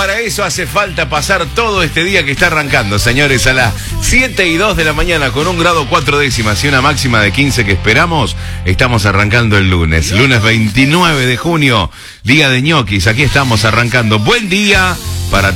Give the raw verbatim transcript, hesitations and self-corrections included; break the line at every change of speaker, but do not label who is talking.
para eso hace falta pasar todo este día que está arrancando, señores, a las siete y dos de la mañana con un grado cuatro décimas y una máxima de quince que esperamos. Estamos arrancando el lunes, lunes veintinueve de junio, día de ñoquis. Aquí estamos arrancando. Buen día para